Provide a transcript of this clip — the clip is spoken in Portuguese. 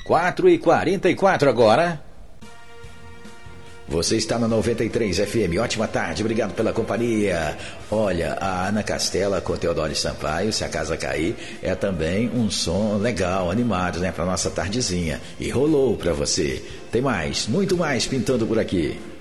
4h44 agora. Você está na 93 FM, ótima tarde, obrigado pela companhia. Olha, a Ana Castela com Teodoro Sampaio, Se a Casa Cair, é também um som legal, animado, né, para nossa tardezinha. E rolou para você. Tem mais, muito mais pintando por aqui.